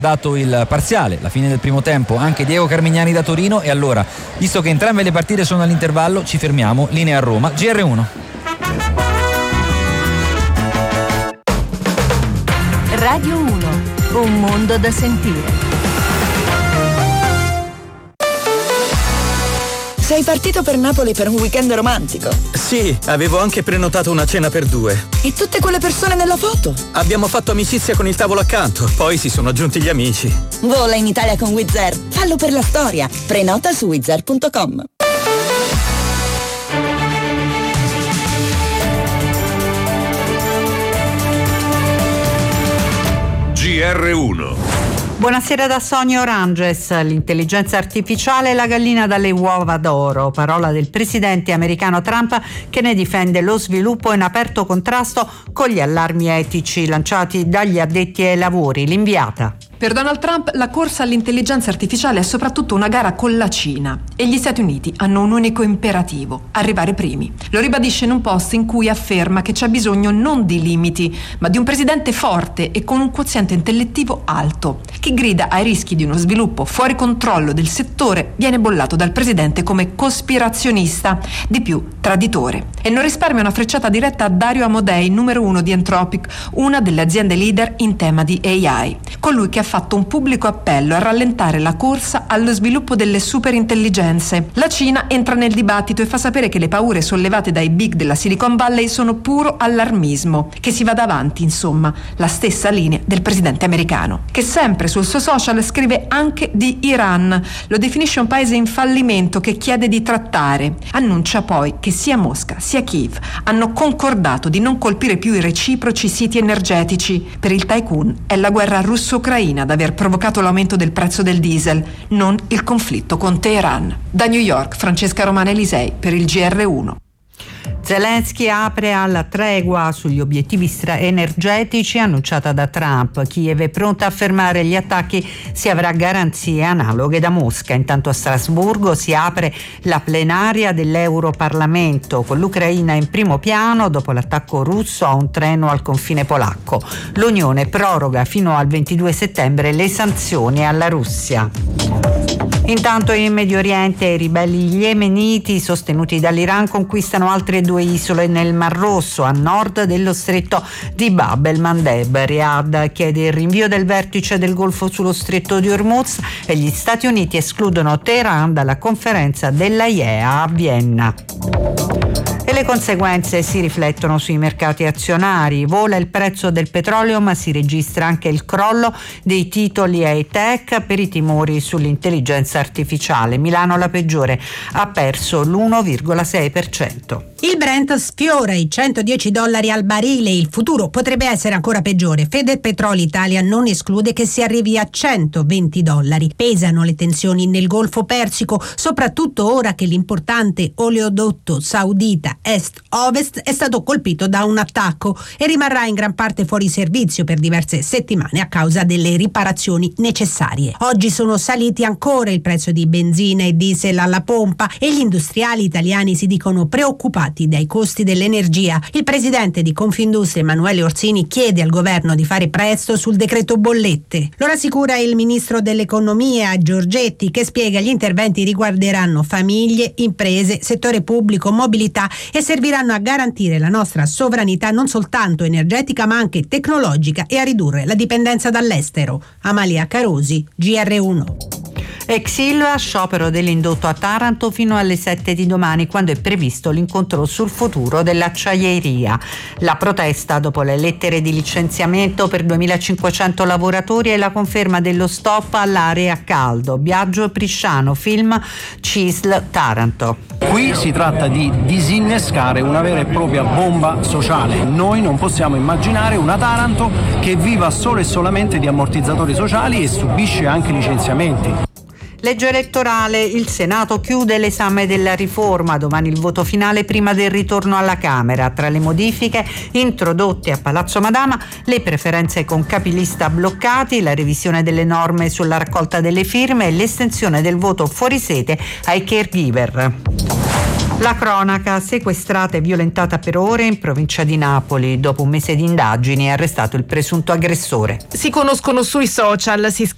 Dato il parziale, la fine del primo tempo, anche Diego Carmignani da Torino, e allora, visto che entrambe le partite sono all'intervallo, ci fermiamo, linea a Roma, GR1. Radio 1, un mondo da sentire. Sei partito per Napoli per un weekend romantico? Sì, avevo anche prenotato una cena per 2. E tutte quelle persone nella foto? Abbiamo fatto amicizia con il tavolo accanto, poi si sono aggiunti gli amici. Vola in Italia con Wizz Air. Fallo per la storia. Prenota su wizzair.com. GR1. Buonasera da Sonia Oranges. L'intelligenza artificiale è la gallina dalle uova d'oro, parola del presidente americano Trump, che ne difende lo sviluppo in aperto contrasto con gli allarmi etici lanciati dagli addetti ai lavori. L'inviata. Per Donald Trump la corsa all'intelligenza artificiale è soprattutto una gara con la Cina e gli Stati Uniti hanno un unico imperativo: arrivare primi. Lo ribadisce in un post in cui afferma che c'è bisogno non di limiti, ma di un presidente forte e con un quoziente intellettivo alto. Chi grida ai rischi di uno sviluppo fuori controllo del settore viene bollato dal presidente come cospirazionista, di più traditore. E non risparmia una frecciata diretta a Dario Amodei, numero 1 di Anthropic, una delle aziende leader in tema di AI. Colui che ha fatto un pubblico appello a rallentare la corsa allo sviluppo delle superintelligenze. La Cina entra nel dibattito e fa sapere che le paure sollevate dai big della Silicon Valley sono puro allarmismo, che si vada avanti, insomma, la stessa linea del presidente americano, che sempre sul suo social scrive anche di Iran, lo definisce un paese in fallimento che chiede di trattare. Annuncia poi che sia Mosca sia Kiev hanno concordato di non colpire più i reciproci siti energetici. Per il tycoon è la guerra russo-ucraina ad aver provocato l'aumento del prezzo del diesel, non il conflitto con Teheran. Da New York, Francesca Romana Elisei per il GR1. Zelensky apre alla tregua sugli obiettivi energetici annunciata da Trump. Kiev è pronta a fermare gli attacchi se avrà garanzie analoghe da Mosca. Intanto a Strasburgo si apre la plenaria dell'Europarlamento con l'Ucraina in primo piano dopo l'attacco russo a un treno al confine polacco. L'Unione proroga fino al 22 settembre le sanzioni alla Russia. Intanto in Medio Oriente i ribelli yemeniti sostenuti dall'Iran conquistano altre 2 isole nel Mar Rosso a nord dello stretto di Bab el-Mandeb. Riyadh chiede il rinvio del vertice del Golfo sullo stretto di Hormuz e gli Stati Uniti escludono Teheran dalla conferenza dell'AIEA a Vienna. E le conseguenze si riflettono sui mercati azionari. Vola il prezzo del petrolio, ma si registra anche il crollo dei titoli high-tech per i timori sull'intelligenza artificiale. Milano la peggiore, ha perso l'1,6%. Il Brent sfiora i $110 al barile, il futuro potrebbe essere ancora peggiore. Federpetroli Italia non esclude che si arrivi a $120. Pesano le tensioni nel Golfo Persico, soprattutto ora che l'importante oleodotto saudita est-ovest è stato colpito da un attacco e rimarrà in gran parte fuori servizio per diverse settimane a causa delle riparazioni necessarie. Oggi sono saliti ancora il prezzo di benzina e diesel alla pompa e gli industriali italiani si dicono preoccupati dai costi dell'energia. Il presidente di Confindustria Emanuele Orsini chiede al governo di fare presto sul decreto bollette. Lo rassicura il ministro dell'economia Giorgetti, che spiega gli interventi riguarderanno famiglie, imprese, settore pubblico, mobilità e serviranno a garantire la nostra sovranità non soltanto energetica ma anche tecnologica e a ridurre la dipendenza dall'estero. Amalia Carosi, GR1. Ex Ilva, sciopero dell'indotto a Taranto fino alle 7 di domani, quando è previsto l'incontro sul futuro dell'acciaieria. La protesta dopo le lettere di licenziamento per 2.500 lavoratori e la conferma dello stop all'area a caldo. Biagio Prisciano, film CISL Taranto. Qui si tratta di disinnescare una vera e propria bomba sociale. Noi non possiamo immaginare una Taranto che viva solo e solamente di ammortizzatori sociali e subisce anche licenziamenti. Legge elettorale, il Senato chiude l'esame della riforma, domani il voto finale prima del ritorno alla Camera. Tra le modifiche introdotte a Palazzo Madama, le preferenze con capilista bloccati, la revisione delle norme sulla raccolta delle firme e l'estensione del voto fuori sede ai caregiver. La cronaca, sequestrata e violentata per ore in provincia di Napoli. Dopo un mese di indagini è arrestato il presunto aggressore. Si conoscono sui social, si